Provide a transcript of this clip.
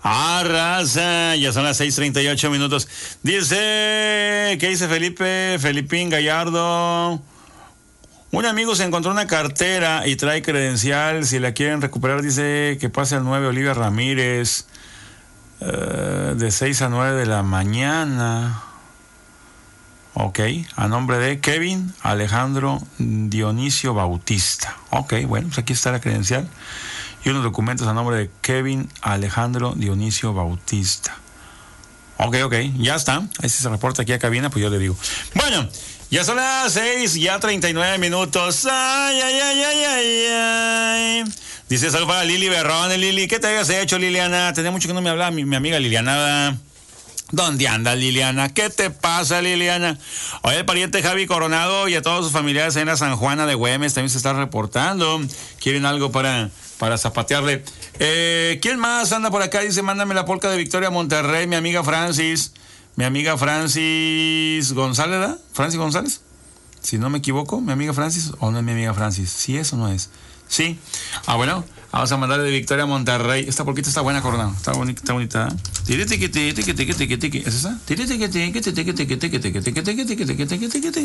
Arrasa, ya son las 6:38. Dice, ¿qué dice Felipín Gallardo? Un amigo se encontró una cartera y trae credencial. Si la quieren recuperar, dice que pase al 9 Olivia Ramírez, de 6 a 9 de la mañana. Ok, a nombre de Kevin Alejandro Dionisio Bautista. Ok, bueno, pues aquí está la credencial y unos documentos a nombre de Kevin Alejandro Dionisio Bautista. Ok, ya está. Ahí se reporta aquí a cabina, pues yo le digo. Bueno, ya son las 6:39. Ay. Dice, salud para Lili Berrón. Lili, ¿qué te habías hecho, Liliana? Tenía mucho que no me hablaba mi amiga Liliana. ¿Dónde andas, Liliana? ¿Qué te pasa, Liliana? Oye, el pariente Javi Coronado y a todos sus familiares en la San Juana de Güemes también se están reportando. ¿Quieren algo para zapatearle? ¿Quién más anda por acá? Dice, mándame la polca de Victoria Monterrey, mi amiga Francis González, ¿verdad? Francis González, si no me equivoco, mi amiga Francis, o no es mi amiga Francis, ¿sí es o no es? Sí. Bueno, vamos a mandarle de Victoria Monterrey. Esta polquita está buena, Coronado. Está bonita. ¿Es esa?